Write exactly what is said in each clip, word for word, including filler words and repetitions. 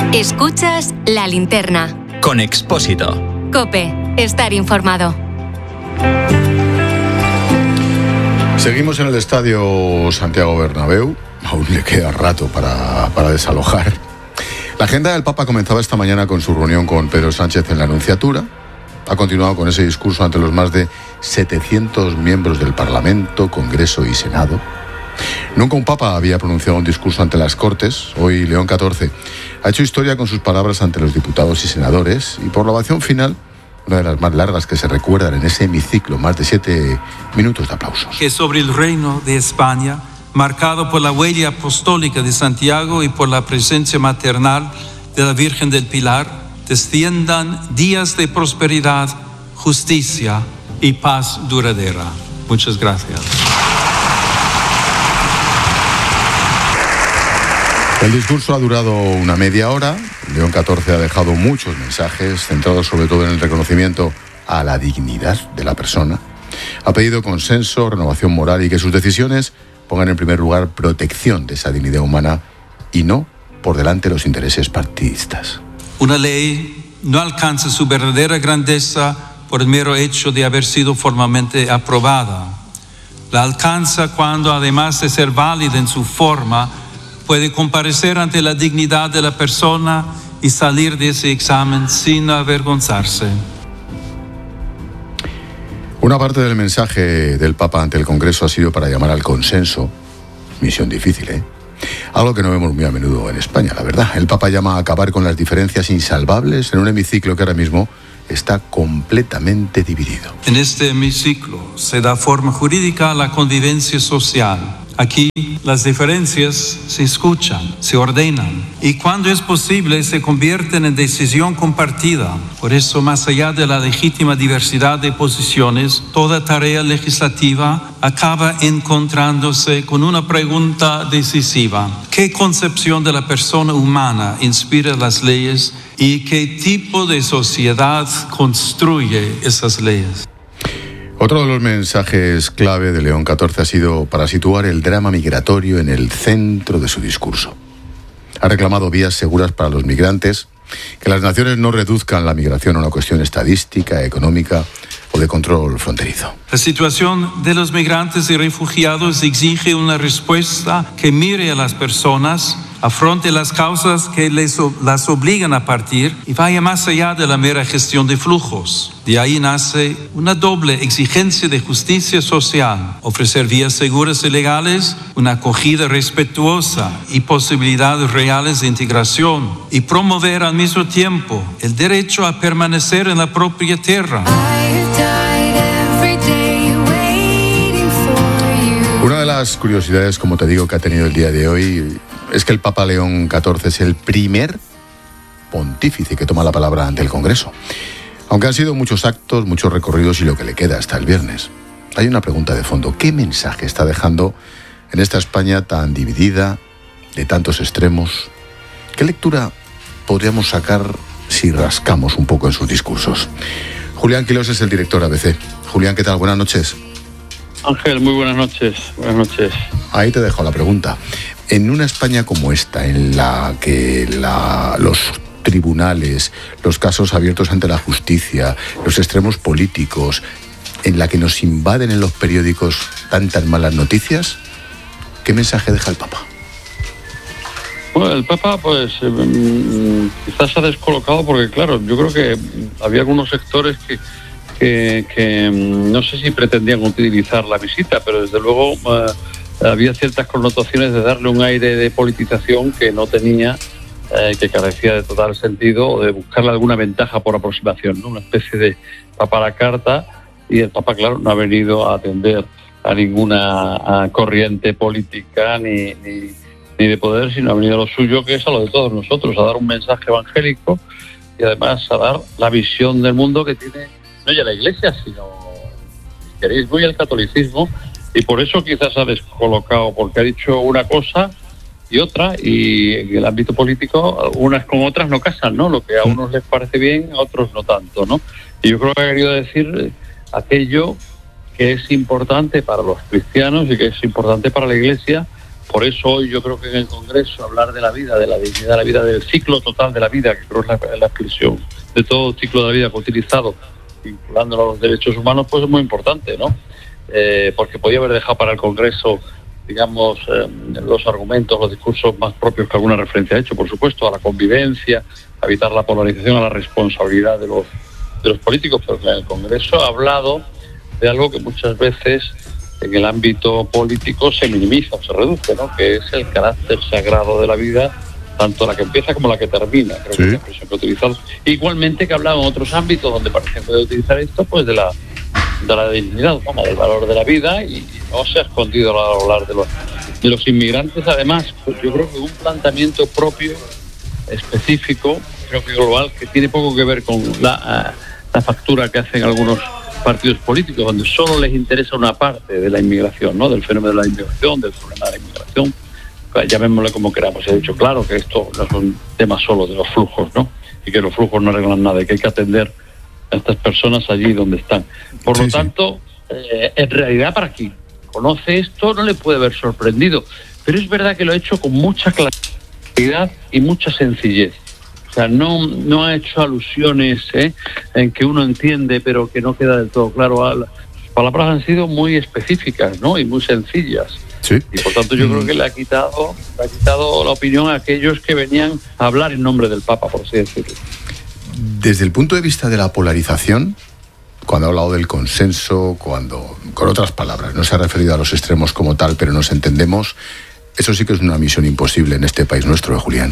Escuchas La Linterna. Con Expósito. COPE. Estar informado. Seguimos en el Estadio Santiago Bernabéu. Aún le queda rato para, para desalojar. La agenda del Papa comenzaba esta mañana con su reunión con Pedro Sánchez en la Anunciatura. Ha continuado con ese discurso ante los más de setecientos miembros del Parlamento, Congreso y Senado. Nunca un papa había pronunciado un discurso ante las Cortes. Hoy León catorce ha hecho historia con sus palabras ante los diputados y senadores, y por la ovación final, una de las más largas que se recuerdan en ese hemiciclo, más de siete minutos de aplausos. Que sobre el reino de España, marcado por la huella apostólica de Santiago y por la presencia maternal de la Virgen del Pilar, desciendan días de prosperidad, justicia y paz duradera. Muchas gracias. El discurso ha durado una media hora. León catorce ha dejado muchos mensajes, centrados sobre todo en el reconocimiento a la dignidad de la persona. Ha pedido consenso, renovación moral y que sus decisiones pongan en primer lugar protección de esa dignidad humana y no por delante los intereses partidistas. Una ley no alcanza su verdadera grandeza por el mero hecho de haber sido formalmente aprobada. La alcanza cuando, además de ser válida en su forma, puede comparecer ante la dignidad de la persona y salir de ese examen sin avergonzarse. Una parte del mensaje del Papa ante el Congreso ha sido para llamar al consenso. Misión difícil, ¿eh? Algo que no vemos muy a menudo en España, la verdad. El Papa llama a acabar con las diferencias insalvables en un hemiciclo que ahora mismo está completamente dividido. En este hemiciclo se da forma jurídica a la convivencia social. Aquí las diferencias se escuchan, se ordenan y cuando es posible se convierten en decisión compartida. Por eso, más allá de la legítima diversidad de posiciones, toda tarea legislativa acaba encontrándose con una pregunta decisiva. ¿Qué concepción de la persona humana inspira las leyes y qué tipo de sociedad construye esas leyes? Otro de los mensajes clave de León catorce ha sido para situar el drama migratorio en el centro de su discurso. Ha reclamado vías seguras para los migrantes, que las naciones no reduzcan la migración a una cuestión estadística, económica o de control fronterizo. La situación de los migrantes y refugiados exige una respuesta que mire a las personas, afronte las causas que les, las obligan a partir y vaya más allá de la mera gestión de flujos. De ahí nace una doble exigencia de justicia social: ofrecer vías seguras y legales, una acogida respetuosa y posibilidades reales de integración, y promover al mismo tiempo el derecho a permanecer en la propia tierra. Una de las curiosidades, como te digo, que ha tenido el día de hoy es que el Papa León catorce es el primer pontífice que toma la palabra ante el Congreso. Aunque han sido muchos actos, muchos recorridos y lo que le queda hasta el viernes. Hay una pregunta de fondo. ¿Qué mensaje está dejando en esta España tan dividida, de tantos extremos? ¿Qué lectura podríamos sacar si rascamos un poco en sus discursos? Julián Quilós es el director A B C. Julián, ¿qué tal? Buenas noches. Ángel, muy buenas noches. Buenas noches. Ahí te dejo la pregunta. En una España como esta, en la que la, los tribunales, los casos abiertos ante la justicia, los extremos políticos, en la que nos invaden en los periódicos tantas malas noticias, ¿qué mensaje deja el Papa? Bueno, el Papa, pues, eh, quizás se ha descolocado porque, claro, yo creo que había algunos sectores que, que, que no sé si pretendían utilizar la visita, pero desde luego eh, había ciertas connotaciones de darle un aire de politización que no tenía, eh, que carecía de total sentido, o de buscarle alguna ventaja por aproximación, ¿no? Una especie de papa a la carta, y el Papa, claro, no ha venido a atender a ninguna a corriente política ni, ni, ni de poder, sino ha venido a lo suyo, que es a lo de todos nosotros, a dar un mensaje evangélico y además a dar la visión del mundo que tiene no ya la Iglesia, sino el cristianismo y el catolicismo. Y por eso quizás ha descolocado, porque ha dicho una cosa y otra, y en el ámbito político unas con otras no casan, ¿no? Lo que a unos les parece bien, a otros no tanto, ¿no? Y yo creo que ha querido decir aquello que es importante para los cristianos y que es importante para la Iglesia, Por eso hoy yo creo que en el Congreso hablar de la vida, de la dignidad de la vida, del ciclo total de la vida, que creo es la, la expresión de todo ciclo de la vida que he utilizado, vinculándolo a los derechos humanos, pues es muy importante, ¿no? Eh, porque podía haber dejado para el Congreso, digamos, eh, los argumentos, los discursos más propios que alguna referencia ha hecho, por supuesto, a la convivencia, a evitar la polarización, a la responsabilidad de los, de los políticos, pero que en el Congreso ha hablado de algo que muchas veces en el ámbito político se minimiza o se reduce, ¿no? Que es el carácter sagrado de la vida, tanto la que empieza como la que termina, creo sí. que es la expresión que he utilizado. Igualmente que ha hablado en otros ámbitos donde parece poder utilizar esto, pues de la de la dignidad, ¿no? Del valor de la vida, y, y no se ha escondido al hablar de los, de los inmigrantes. Además, pues yo creo que un planteamiento propio, específico, creo que global, que tiene poco que ver con la, la factura que hacen algunos partidos políticos, donde solo les interesa una parte de la inmigración, ¿no? Del fenómeno de la inmigración, del problema de la inmigración, llamémosle como queramos. He dicho claro que esto no es un tema solo de los flujos, ¿no? Y que los flujos no arreglan nada, y que hay que atender a estas personas allí donde están. Por sí, lo tanto, sí. eh, en realidad para quien conoce esto no le puede haber sorprendido, pero es verdad que lo ha hecho con mucha claridad y mucha sencillez. O sea, no, no ha hecho alusiones ¿eh? en que uno entiende pero que no queda del todo claro. Sus palabras han sido muy específicas, ¿no? Y muy sencillas. Sí. Y por tanto yo mm. creo que le ha quitado le ha quitado la opinión a aquellos que venían a hablar en nombre del Papa, por así decirlo. Desde el punto de vista de la polarización, cuando ha hablado del consenso, cuando, con otras palabras, no se ha referido a los extremos como tal, pero nos entendemos, eso sí que es una misión imposible en este país nuestro, ¿eh, Julián?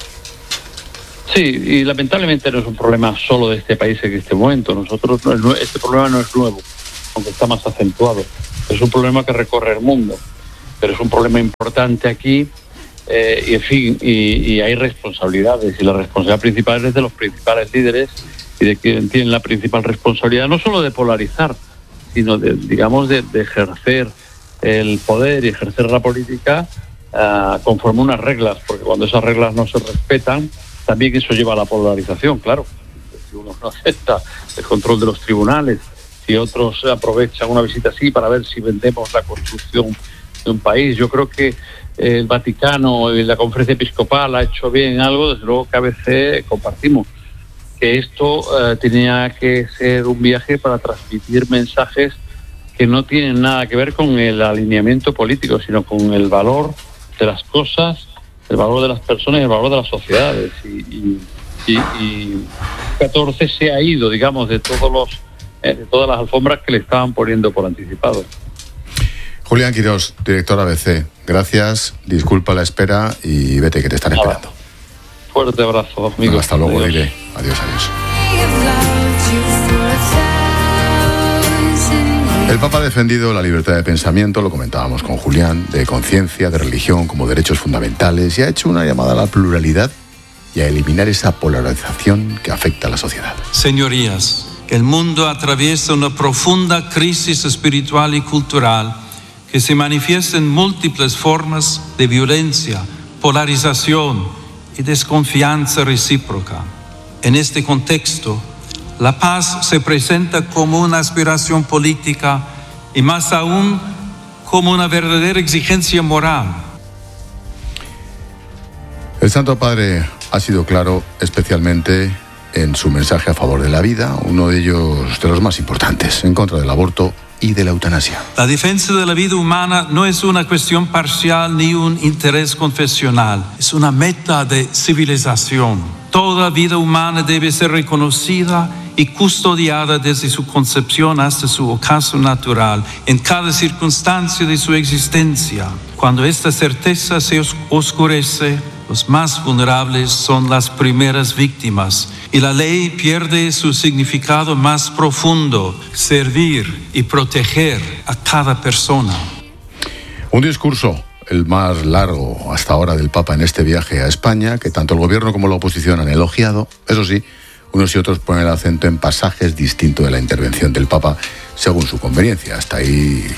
Sí, y lamentablemente no es un problema solo de este país en este momento. Nosotros no es, este problema no es nuevo, aunque está más acentuado. Es un problema que recorre el mundo, pero es un problema importante aquí. Eh, y en fin, y, y hay responsabilidades, y la responsabilidad principal es de los principales líderes y de quien tienen la principal responsabilidad, no solo de polarizar, sino de, digamos, de, de ejercer el poder y ejercer la política uh, conforme unas reglas, porque cuando esas reglas no se respetan, también eso lleva a la polarización, claro. Si uno no acepta el control de los tribunales, si otros aprovechan una visita así para ver si vendemos la construcción de un país, yo creo que el Vaticano y la Conferencia Episcopal ha hecho bien algo, desde luego que A B C compartimos, que esto eh, tenía que ser un viaje para transmitir mensajes que no tienen nada que ver con el alineamiento político, sino con el valor de las cosas, el valor de las personas y el valor de las sociedades. Y, y, y, y catorce se ha ido, digamos, de todos los eh, de todas las alfombras que le estaban poniendo por anticipado. Julián Quirós, director A B C, gracias, disculpa la espera y vete que te están esperando. Ah, fuerte abrazo, amigos. Bueno, hasta luego, adiós. Leire. Adiós, adiós. El Papa ha defendido la libertad de pensamiento, lo comentábamos con Julián, de conciencia, de religión como derechos fundamentales, y ha hecho una llamada a la pluralidad y a eliminar esa polarización que afecta a la sociedad. Señorías, el mundo atraviesa una profunda crisis espiritual y cultural que se manifiesta en múltiples formas de violencia, polarización y desconfianza recíproca. En este contexto, la paz se presenta como una aspiración política y más aún como una verdadera exigencia moral. El Santo Padre ha sido claro, especialmente en su mensaje a favor de la vida, uno de ellos de los más importantes, en contra del aborto y de la eutanasia. La defensa de la vida humana no es una cuestión parcial ni un interés confesional, es una meta de civilización. Toda vida humana debe ser reconocida y custodiada desde su concepción hasta su ocaso natural, en cada circunstancia de su existencia. Cuando esta certeza se oscurece, los más vulnerables son las primeras víctimas y la ley pierde su significado más profundo, servir y proteger a cada persona. Un discurso, el más largo hasta ahora del Papa en este viaje a España, que tanto el gobierno como la oposición han elogiado. Eso sí, unos y otros ponen el acento en pasajes distintos de la intervención del Papa según su conveniencia. Hasta ahí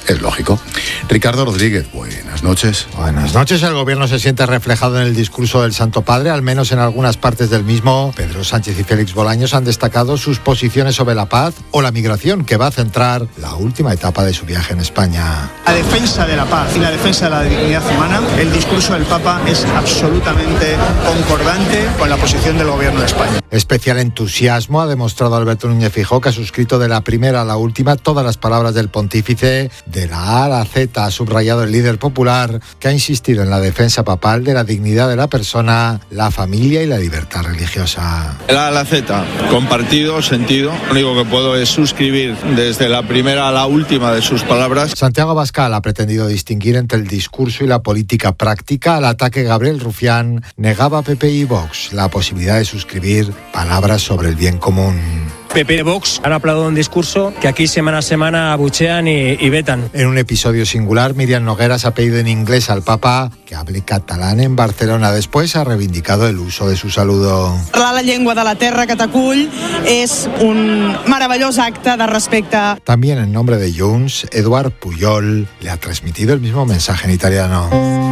Es lógico. Ricardo Rodríguez, buenas noches. Buenas noches. El gobierno se siente reflejado en el discurso del Santo Padre, al menos en algunas partes del mismo. Pedro Sánchez y Félix Bolaños han destacado sus posiciones sobre la paz o la migración, que va a centrar la última etapa de su viaje en España. La defensa de la paz y la defensa de la dignidad humana, el discurso del Papa es absolutamente concordante con la posición del gobierno de España. Especial entusiasmo ha demostrado Alberto Núñez Feijóo, que ha suscrito de la primera a la última todas las palabras del pontífice. De la A a la Z ha subrayado el líder popular, que ha insistido en la defensa papal de la dignidad de la persona, la familia y la libertad religiosa. De la A a la Z, compartido, sentido. Lo único que puedo es suscribir desde la primera a la última de sus palabras. Santiago Abascal ha pretendido distinguir entre el discurso y la política práctica. Al ataque, Gabriel Rufián negaba a P P y Vox la posibilidad de suscribir palabras sobre el bien común. P P y Vox han aplaudido un discurso que aquí semana a semana abuchean y, y vetan. En un episodio singular, Miriam Nogueras ha pedido en inglés al Papa que hable catalán en Barcelona. Después ha reivindicado el uso de su saludo. Parlar la llengua de la terra que t'acull és un meravellós acte de respecte. También en nombre de Junts, Eduard Pujol le ha transmitido el mismo mensaje en italiano.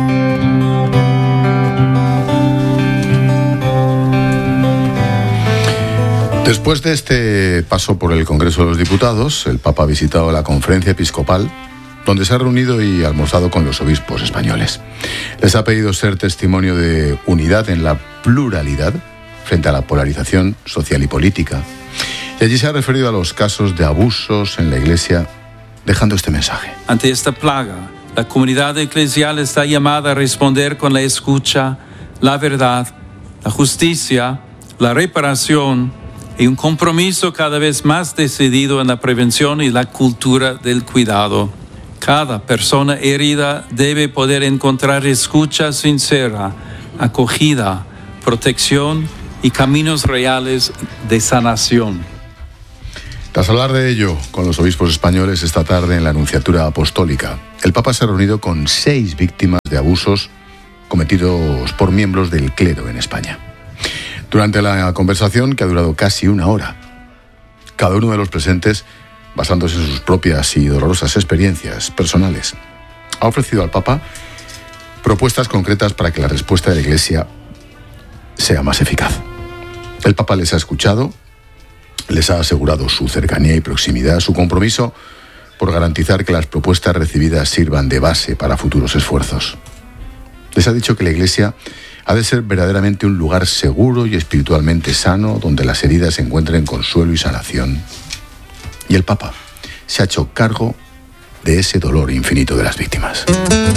Después de este paso por el Congreso de los Diputados, el Papa ha visitado la Conferencia Episcopal, donde se ha reunido y almorzado con los obispos españoles. Les ha pedido ser testimonio de unidad en la pluralidad frente a la polarización social y política. Y allí se ha referido a los casos de abusos en la Iglesia, dejando este mensaje. Ante esta plaga, la comunidad eclesial está llamada a responder con la escucha, la verdad, la justicia, la reparación y un compromiso cada vez más decidido en la prevención y la cultura del cuidado. Cada persona herida debe poder encontrar escucha sincera, acogida, protección y caminos reales de sanación. Tras hablar de ello con los obispos españoles esta tarde en la Nunciatura Apostólica, el Papa se ha reunido con seis víctimas de abusos cometidos por miembros del clero en España. Durante la conversación, que ha durado casi una hora, cada uno de los presentes, basándose en sus propias y dolorosas experiencias personales, ha ofrecido al Papa propuestas concretas para que la respuesta de la Iglesia sea más eficaz. El Papa les ha escuchado, les ha asegurado su cercanía y proximidad, su compromiso por garantizar que las propuestas recibidas sirvan de base para futuros esfuerzos. Les ha dicho que la Iglesia ha de ser verdaderamente un lugar seguro y espiritualmente sano, donde las heridas encuentren consuelo y sanación. Y el Papa se ha hecho cargo de ese dolor infinito de las víctimas.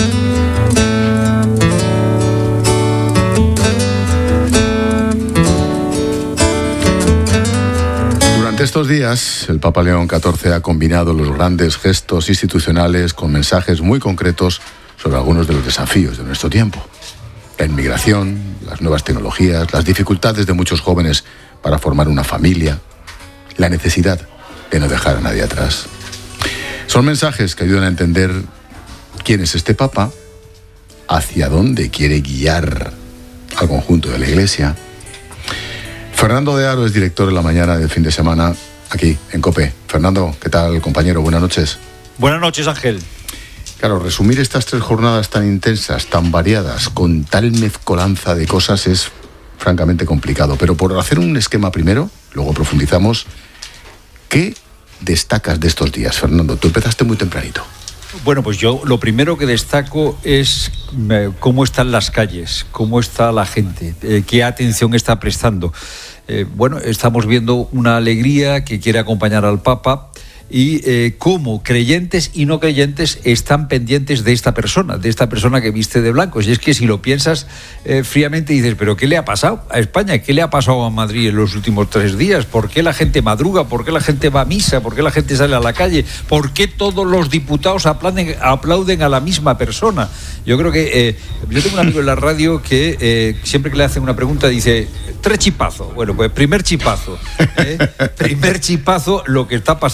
Durante estos días, el Papa León catorce ha combinado los grandes gestos institucionales con mensajes muy concretos sobre algunos de los desafíos de nuestro tiempo. La inmigración, las nuevas tecnologías, las dificultades de muchos jóvenes para formar una familia, la necesidad de no dejar a nadie atrás. Son mensajes que ayudan a entender quién es este Papa, hacia dónde quiere guiar al conjunto de la Iglesia. Fernando de Aro es director de La Mañana del fin de semana aquí en COPE. Fernando, ¿qué tal, compañero? Buenas noches. Buenas noches, Ángel. Claro, resumir estas tres jornadas tan intensas, tan variadas, con tal mezcolanza de cosas es francamente complicado. Pero por hacer un esquema primero, luego profundizamos. ¿Qué destacas de estos días, Fernando? Tú empezaste muy tempranito. Bueno, pues yo lo primero que destaco es eh, cómo están las calles, cómo está la gente, eh, qué atención está prestando. Eh, bueno, estamos viendo una alegría que quiere acompañar al Papa. Y eh, cómo creyentes y no creyentes están pendientes de esta persona, de esta persona que viste de blanco. Y es que si lo piensas eh, fríamente dices, ¿pero qué le ha pasado a España? ¿Qué le ha pasado a Madrid en los últimos tres días? ¿Por qué la gente madruga? ¿Por qué la gente va a misa? ¿Por qué la gente sale a la calle? ¿Por qué todos los diputados aplauden, aplauden a la misma persona? Yo creo que... Eh, yo tengo un amigo en la radio que eh, siempre que le hacen una pregunta dice, tres chipazos. Bueno, pues primer chipazo. ¿eh? Primer chipazo lo que está pasando en la calle.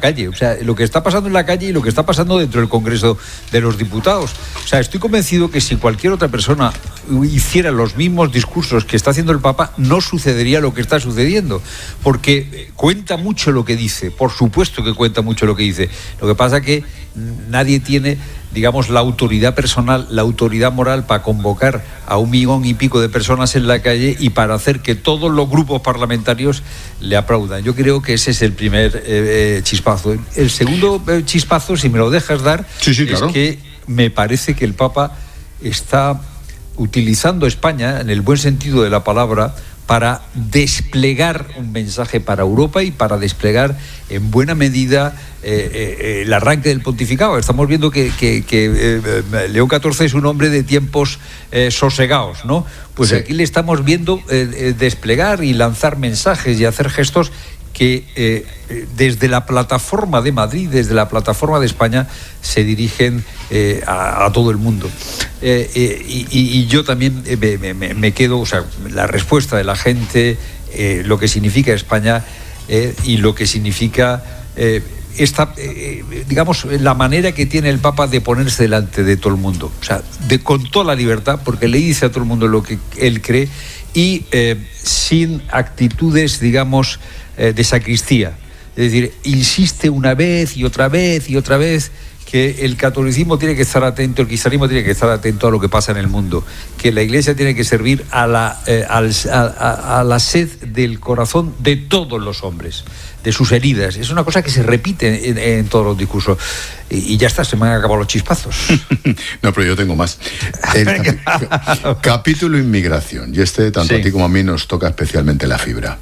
calle, o sea, lo que está pasando en la calle y lo que está pasando dentro del Congreso de los Diputados. O sea, estoy convencido que si cualquier otra persona hiciera los mismos discursos que está haciendo el Papa, no sucedería lo que está sucediendo, porque cuenta mucho lo que dice, por supuesto que cuenta mucho lo que dice. Lo que pasa que nadie tiene, digamos, la autoridad personal, la autoridad moral para convocar a un millón y pico de personas en la calle y para hacer que todos los grupos parlamentarios le aplaudan. Yo creo que ese es el primer eh, chispazo. El segundo eh, chispazo, si me lo dejas dar, sí, sí, es claro. que me parece que el Papa está utilizando España, en el buen sentido de la palabra, para desplegar un mensaje para Europa y para desplegar en buena medida eh, eh, el arranque del pontificado. Estamos viendo que, que, que eh, León catorce es un hombre de tiempos eh, sosegados, ¿no? Pues sí. Aquí le estamos viendo eh, eh, desplegar y lanzar mensajes y hacer gestos que eh, desde la plataforma de Madrid, desde la plataforma de España, se dirigen eh, a, a todo el mundo. Eh, eh, y, y yo también eh, me, me, me quedo, o sea, la respuesta de la gente, eh, lo que significa España eh, y lo que significa eh, esta, eh, digamos, la manera que tiene el Papa de ponerse delante de todo el mundo. O sea, de, con toda la libertad, porque le dice a todo el mundo lo que él cree y eh, sin actitudes, digamos, de sacristía. Es decir, insiste una vez y otra vez y otra vez que el catolicismo tiene que estar atento, el cristianismo tiene que estar atento a lo que pasa en el mundo, que la Iglesia tiene que servir a la, eh, al, a, a la sed del corazón de todos los hombres, de sus heridas. Es una cosa que se repite en, en todos los discursos. Y, y ya está, se me han acabado los chispazos. No, pero yo tengo más. El capi- capítulo inmigración, y este tanto sí. a ti como a mí nos toca especialmente la fibra.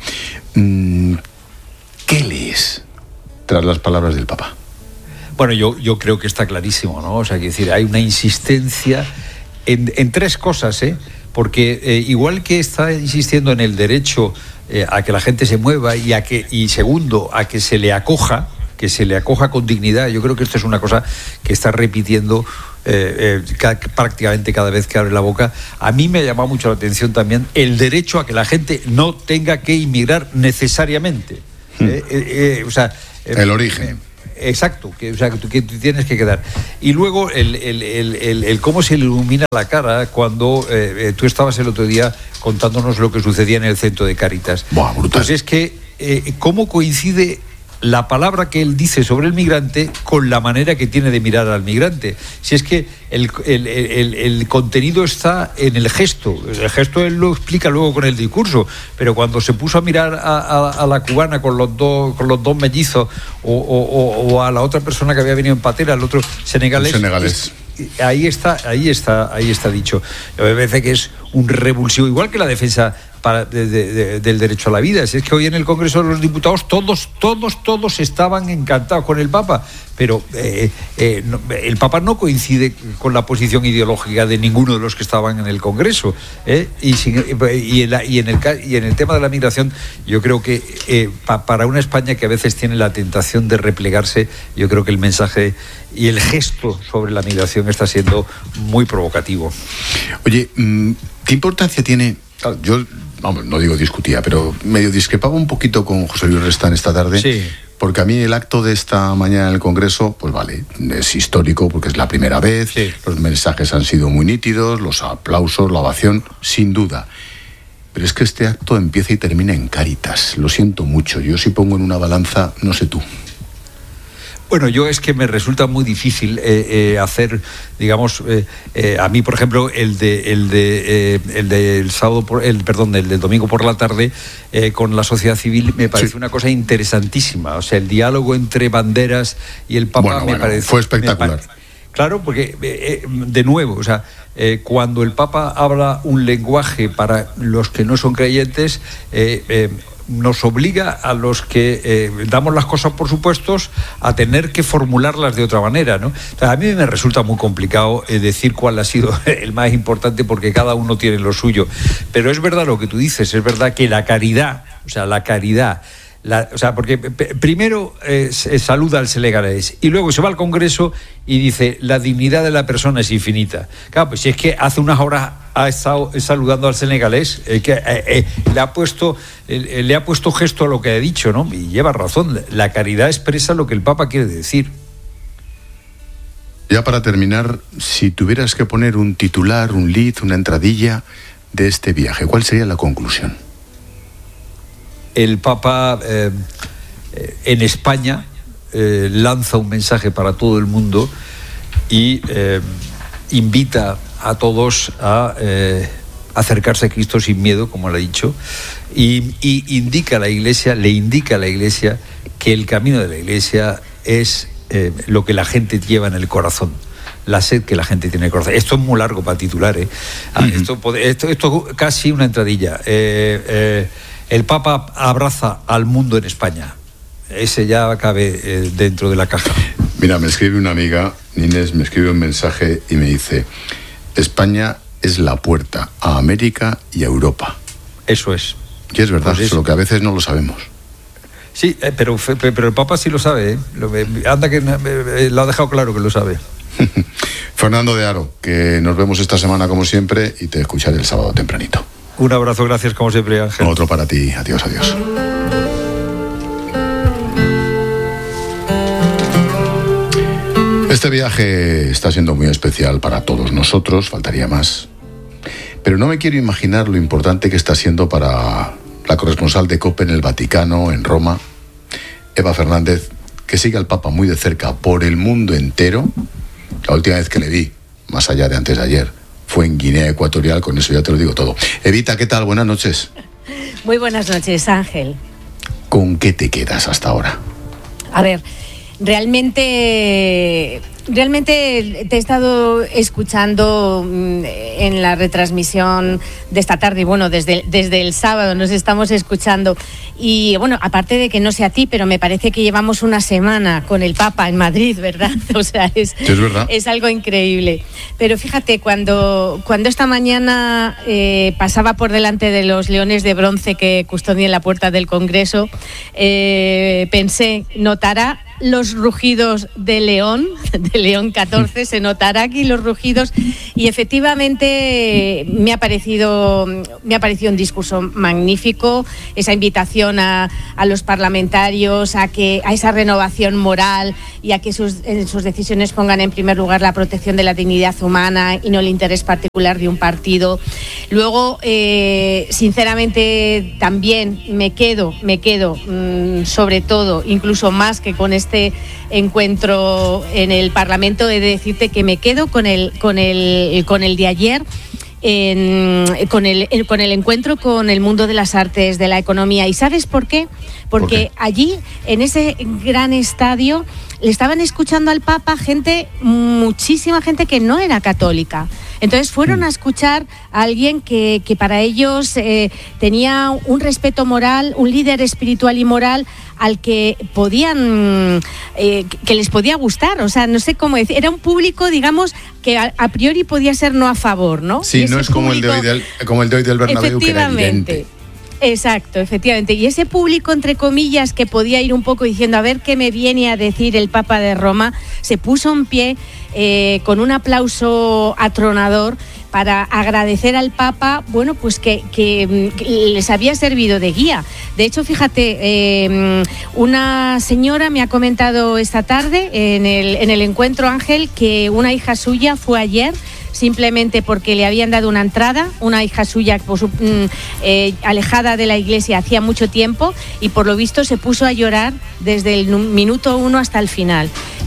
¿Qué lees tras las palabras del Papa? Bueno, yo, yo creo que está clarísimo, ¿no? O sea, quiero decir, hay una insistencia en, en tres cosas, ¿eh? Porque eh, igual que está insistiendo en el derecho eh, a que la gente se mueva y a que y segundo, a que se le acoja, que se le acoja con dignidad, yo creo que esto es una cosa que está repitiendo eh, eh, ca- prácticamente cada vez que abre la boca. A mí me ha llamado mucho la atención también el derecho a que la gente no tenga que inmigrar necesariamente. Hmm. Eh, eh, eh, o sea, eh, el origen. Eh, Exacto, que, o sea, que, tú, que tú tienes que quedar. Y luego el, el, el, el, el cómo se le ilumina la cara cuando eh, tú estabas el otro día contándonos lo que sucedía en el centro de Cáritas. Buah, brutal. Pues es que eh, cómo coincide la palabra que él dice sobre el migrante con la manera que tiene de mirar al migrante. Si es que el, el, el, el contenido está en el gesto. El gesto él lo explica luego con el discurso, pero cuando se puso a mirar a, a, a la cubana con los dos con los dos mellizos o, o, o a la otra persona que había venido en patera, el otro senegalés, senegalés. ahí está, ahí está, ahí está dicho. Me parece que es un revulsivo, igual que la defensa para, de, de, de, del derecho a la vida. Si es que hoy en el Congreso de los Diputados todos, todos, todos estaban encantados con el Papa, pero eh, eh, no, el Papa no coincide con la posición ideológica de ninguno de los que estaban en el Congreso. ¿eh? Y, sin, y, en la, y, en el, y en el tema de la migración, yo creo que eh, pa, para una España que a veces tiene la tentación de replegarse, yo creo que el mensaje y el gesto sobre la migración está siendo muy provocativo. Oye, ¿qué importancia tiene? Yo, vamos, no digo discutía, pero medio discrepaba un poquito con José Luis Restán esta tarde. Sí. Porque a mí el acto de esta mañana en el Congreso, pues vale, es histórico porque es la primera vez, sí. Los mensajes han sido muy nítidos, los aplausos, la ovación, sin duda. Pero es que este acto empieza y termina en Cáritas. Lo siento mucho. Yo si pongo en una balanza, no sé tú. Bueno, yo es que me resulta muy difícil eh, eh, hacer, digamos, eh, eh, a mí, por ejemplo, el de el de eh, el del sábado, por, el perdón, el del domingo por la tarde eh, con la sociedad civil me parece sí. una cosa interesantísima. O sea, el diálogo entre Banderas y el Papa bueno, me bueno, parece fue espectacular. Pare, claro, porque eh, de nuevo, o sea, eh, cuando el Papa habla un lenguaje para los que no son creyentes. Eh, eh, nos obliga a los que eh, damos las cosas por supuestos a tener que formularlas de otra manera, ¿no? O sea, a mí me resulta muy complicado eh, decir cuál ha sido el más importante porque cada uno tiene lo suyo, pero es verdad lo que tú dices, es verdad que la caridad, o sea, la caridad La, o sea, porque p- primero eh, se saluda al senegalés y luego se va al Congreso y dice la dignidad de la persona es infinita. Claro, pues si es que hace unas horas ha estado saludando al senegalés, eh, que eh, eh, le ha puesto eh, le ha puesto gesto a lo que ha dicho, ¿no? Y lleva razón. La caridad expresa lo que el Papa quiere decir. Ya para terminar, si tuvieras que poner un titular, un lead, una entradilla de este viaje, ¿cuál sería la conclusión? El Papa eh, en España eh, lanza un mensaje para todo el mundo y eh, invita a todos a eh, acercarse a Cristo sin miedo, como le ha dicho, y, y indica a la Iglesia, le indica a la Iglesia que el camino de la Iglesia es eh, lo que la gente lleva en el corazón. La sed que la gente tiene en el corazón. Esto es muy largo para titular, ¿eh? Ah, uh-huh. esto, esto, esto casi una entradilla. Eh, eh, el Papa abraza al mundo en España. Ese ya cabe eh, dentro de la caja. Mira, me escribe una amiga, Inés, me escribe un mensaje y me dice: España es la puerta a América y a Europa. Eso es. Y es verdad, pues solo que a veces no lo sabemos. Sí, eh, pero, pero el Papa sí lo sabe, ¿eh? Lo, anda que eh, lo ha dejado claro que lo sabe. Fernando de Haro, que nos vemos esta semana como siempre y te escucharé el sábado tempranito. Un abrazo, gracias como siempre, Ángel. Otro para ti, adiós, adiós. Este viaje está siendo muy especial para todos nosotros, faltaría más. Pero no me quiero imaginar lo importante que está siendo para la corresponsal de COPE en el Vaticano, en Roma, Eva Fernández, que sigue al Papa muy de cerca por el mundo entero. La última vez que le vi, más allá de antes de ayer, fue en Guinea Ecuatorial, con eso ya te lo digo todo. Evita, ¿qué tal? Buenas noches. Muy buenas noches, Ángel. ¿Con qué te quedas hasta ahora? A ver, realmente... Realmente te he estado escuchando en la retransmisión de esta tarde y bueno, desde, desde el sábado nos estamos escuchando y bueno, aparte de que no sé a ti, pero me parece que llevamos una semana con el Papa en Madrid, ¿verdad? O sea, es, es, verdad. es algo increíble. Pero fíjate, cuando, cuando esta mañana eh, pasaba por delante de los leones de bronce que custodian la puerta del Congreso, eh, pensé, notará los rugidos de León, de León catorce, se notará aquí los rugidos y efectivamente me ha parecido, me ha parecido un discurso magnífico, esa invitación a, a los parlamentarios a que a esa renovación moral y a que sus, en sus decisiones pongan en primer lugar la protección de la dignidad humana y no el interés particular de un partido. Luego, eh, sinceramente, también me quedo, me quedo, mmm, sobre todo, incluso más que con este Este encuentro en el Parlamento, he de decirte que me quedo con el con el con el de ayer, en, con el con el encuentro con el mundo de las artes, de la economía. ¿Y sabes por qué? Porque ¿Por qué? Allí, en ese gran estadio, le estaban escuchando al Papa gente, muchísima gente que no era católica. Entonces fueron a escuchar a alguien que, que para ellos eh, tenía un respeto moral, un líder espiritual y moral al que podían, eh, que les podía gustar. O sea, no sé cómo decir, era un público, digamos, que a, a priori podía ser no a favor, ¿no? Sí, no es como, público, el de hoy del, como el de hoy del Bernabéu, que era evidente. Exacto, efectivamente. Y ese público, entre comillas, que podía ir un poco diciendo a ver qué me viene a decir el Papa de Roma, se puso en pie eh, con un aplauso atronador para agradecer al Papa, bueno, pues que, que, que les había servido de guía. De hecho, fíjate, eh, una señora me ha comentado esta tarde en el, en el encuentro, Ángel, que una hija suya fue ayer simplemente porque le habían dado una entrada, una hija suya pues, eh, alejada de la iglesia hacía mucho tiempo y por lo visto se puso a llorar desde el minuto uno hasta el final.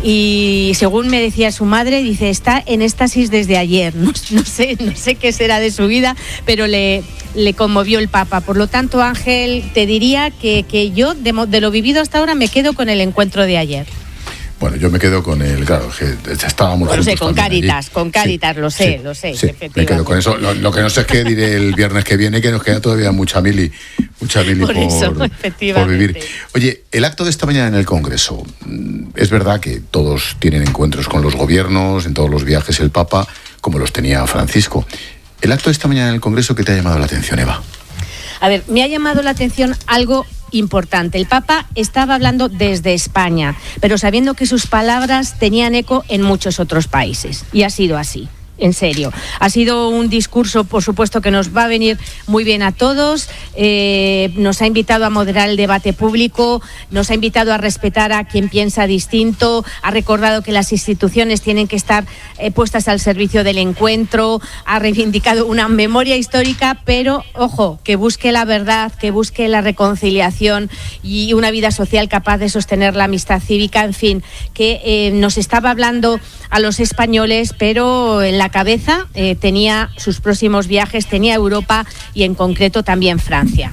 Y según me decía su madre, dice, está en éxtasis desde ayer. No, no sé, no sé qué será de su vida, pero le, le conmovió el Papa. Por lo tanto, Ángel, te diría que, que yo, de, de lo vivido hasta ahora, me quedo con el encuentro de ayer. Bueno, yo me quedo con el, claro, que estábamos bueno, juntos sé, con Cáritas, allí. con Cáritas, sí, lo sé, sí, lo sé, sí, efectivamente. Me quedo con eso. Lo, lo que no sé es qué diré el viernes que viene, que nos queda todavía mucha mili, mucha mili por, por, eso, por vivir. Oye, el acto de esta mañana en el Congreso, es verdad que todos tienen encuentros con los gobiernos, en todos los viajes el Papa, como los tenía Francisco. El acto de esta mañana en el Congreso, ¿qué te ha llamado la atención, Eva? A ver, me ha llamado la atención algo importante. El Papa estaba hablando desde España, pero sabiendo que sus palabras tenían eco en muchos otros países. Y ha sido así. En serio, ha sido un discurso, por supuesto, que nos va a venir muy bien a todos. Eh, nos ha invitado a moderar el debate público, nos ha invitado a respetar a quien piensa distinto, ha recordado que las instituciones tienen que estar eh, puestas al servicio del encuentro, ha reivindicado una memoria histórica, pero, ojo, que busque la verdad, que busque la reconciliación y una vida social capaz de sostener la amistad cívica, en fin, que eh, nos estaba hablando a los españoles, pero en la cabeza eh, tenía sus próximos viajes, tenía Europa y en concreto también Francia.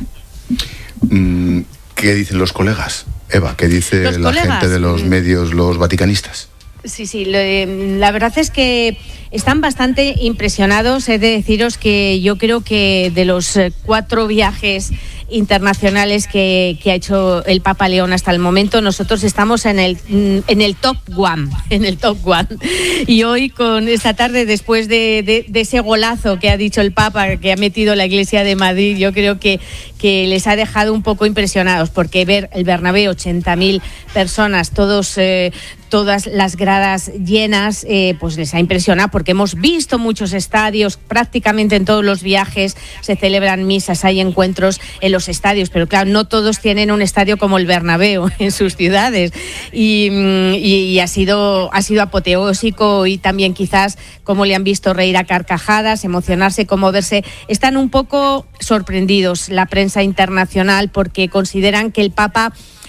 ¿Qué dicen los colegas, Eva? ¿Qué dice los la colegas, gente de los medios, los vaticanistas? Sí, sí, lo, eh, la verdad es que están bastante impresionados. He de deciros que yo creo que de los eh, cuatro viajes internacionales que, que ha hecho el Papa León hasta el momento, nosotros estamos en el en el top one, en el top one. Y hoy, con esta tarde, después de, de, de ese golazo que ha dicho el Papa, que ha metido la Iglesia de Madrid, yo creo que, que les ha dejado un poco impresionados, porque ver el Bernabéu, ochenta mil personas, todos eh, todas las gradas llenas, eh, pues les ha impresionado, porque hemos visto muchos estadios, prácticamente en todos los viajes se celebran misas, hay encuentros en los estadios, pero claro, no todos tienen un estadio como el Bernabéu en sus ciudades, y, y, y ha sido ha sido apoteósico, y también quizás como le han visto reír a carcajadas, emocionarse, conmoverse. Están un poco sorprendidos la prensa internacional, porque consideran que el Papa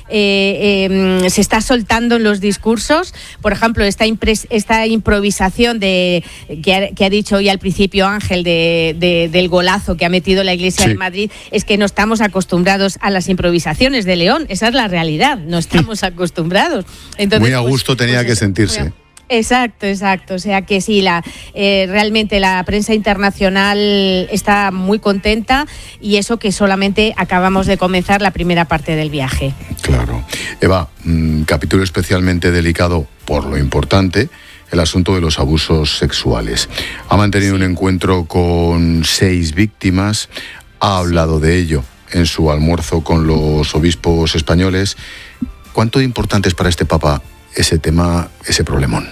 Eh, eh, se está soltando en los discursos. Por ejemplo, esta, impres, esta improvisación de que ha, que ha dicho hoy al principio Ángel de, de, del golazo que ha metido la Iglesia sí. de Madrid, es que no estamos acostumbrados a las improvisaciones de León. Esa es la realidad, no estamos acostumbrados. Entonces, muy a gusto pues, tenía pues que eso, sentirse. Exacto, exacto. O sea que sí, la eh, realmente la prensa internacional está muy contenta, y eso que solamente acabamos de comenzar la primera parte del viaje. Claro. Eva, mmm, capítulo especialmente delicado por lo importante, el asunto de los abusos sexuales. Ha mantenido sí. un encuentro con seis víctimas, ha hablado de ello en su almuerzo con los obispos españoles. ¿Cuánto importante es para este Papa ese tema, ese problemón?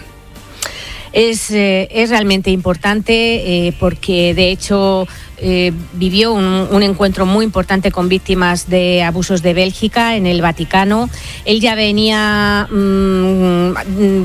Es, eh, es realmente importante eh, porque de hecho eh, vivió un, un encuentro muy importante con víctimas de abusos de Bélgica en el Vaticano. Él ya venía mmm,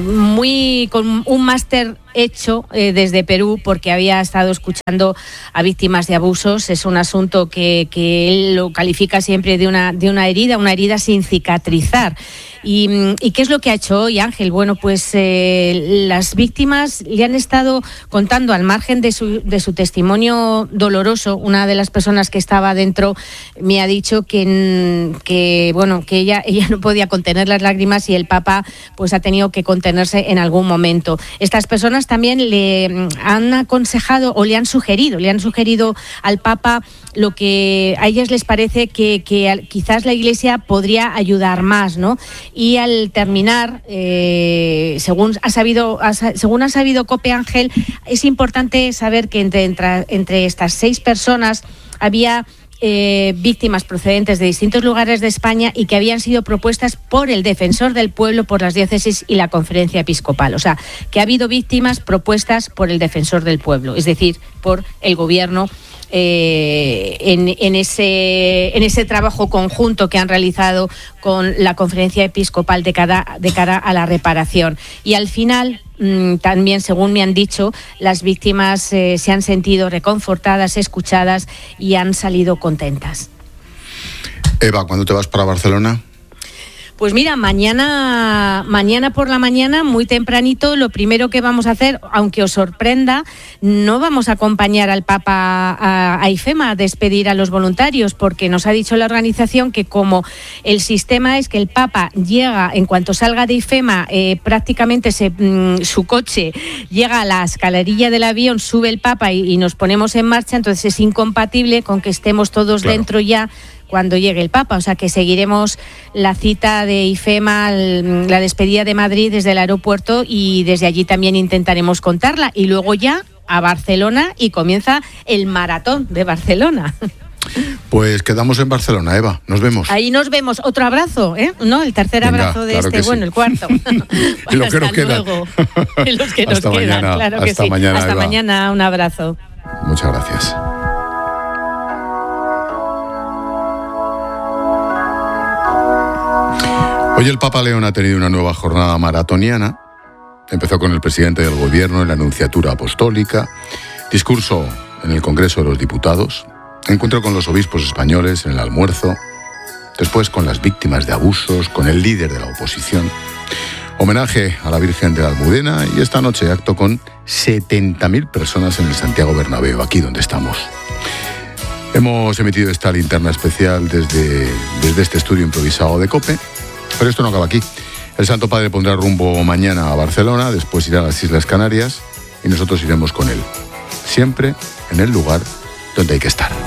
muy con un máster hecho eh, desde Perú, porque había estado escuchando a víctimas de abusos. Es un asunto que, que él lo califica siempre de una, de una herida, una herida sin cicatrizar. ¿Y, y qué es lo que ha hecho hoy, Ángel? Bueno, pues eh, las víctimas le han estado contando, al margen de su, de su testimonio doloroso. Una de las personas que estaba dentro me ha dicho que, que bueno, que ella, ella no podía contener las lágrimas, y el Papa pues ha tenido que contenerse en algún momento. Estas personas también le han aconsejado o le han sugerido, le han sugerido al Papa lo que a ellas les parece que, que quizás la Iglesia podría ayudar más, ¿no? Y al terminar, eh, según ha sabido, ha, según ha sabido COPE, Ángel, es importante saber que entre, entre, entre estas seis personas había Eh, víctimas procedentes de distintos lugares de España, y que habían sido propuestas por el Defensor del Pueblo, por las diócesis y la Conferencia Episcopal. O sea, que ha habido víctimas propuestas por el Defensor del Pueblo, es decir, por el gobierno, eh, en, en, ese, en ese trabajo conjunto que han realizado con la Conferencia Episcopal de cara, de cara a la reparación. Y al final, también, según me han dicho, las víctimas eh, se han sentido reconfortadas, escuchadas, y han salido contentas. Eva, ¿cuándo te vas para Barcelona? Pues mira, mañana, mañana por la mañana, muy tempranito, lo primero que vamos a hacer, aunque os sorprenda, no vamos a acompañar al Papa a, a IFEMA a despedir a los voluntarios, porque nos ha dicho la organización que como el sistema es que el Papa llega, en cuanto salga de IFEMA, eh, prácticamente se, mm, su coche llega a la escalerilla del avión, sube el Papa y, y nos ponemos en marcha, entonces es incompatible con que estemos todos claro. dentro ya cuando llegue el Papa. O sea que seguiremos la cita de IFEMA, la despedida de Madrid desde el aeropuerto, y desde allí también intentaremos contarla, y luego ya a Barcelona, y comienza el maratón de Barcelona. Pues quedamos en Barcelona, Eva. Nos vemos. Ahí nos vemos. Otro abrazo, ¿eh? No, el tercer Venga, abrazo de claro este, sí. bueno, el cuarto. Y lo que nos queda. Y los que nos Hasta quedan, mañana, claro que hasta sí. mañana, Hasta Eva. mañana, un abrazo. Muchas gracias. Hoy el Papa León ha tenido una nueva jornada maratoniana. Empezó con el presidente del gobierno en la Nunciatura Apostólica, discurso en el Congreso de los Diputados, encuentro con los obispos españoles en el almuerzo, después con las víctimas de abusos, con el líder de la oposición, homenaje a la Virgen de la Almudena y esta noche acto con setenta mil personas en el Santiago Bernabéu, aquí donde estamos. Hemos emitido esta linterna especial desde, desde este estudio improvisado de COPE, pero esto no acaba aquí. El Santo Padre pondrá rumbo mañana a Barcelona, después irá a las Islas Canarias y nosotros iremos con él, siempre en el lugar donde hay que estar.